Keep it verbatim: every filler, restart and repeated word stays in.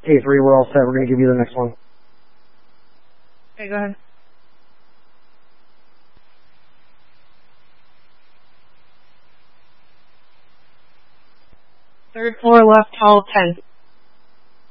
K three, we're all set. We're going to give you the next one. Okay, go ahead. Third floor left, hall ten.